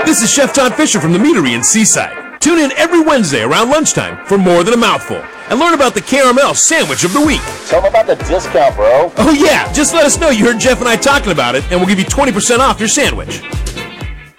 This is Chef Todd Fisher from the Meadery in Seaside. Tune in every Wednesday around lunchtime for More Than a Mouthful and learn about the Caramel Sandwich of the Week. Tell them about the discount, bro. Oh yeah, just let us know you heard Jeff and I talking about it and we'll give you 20% off your sandwich.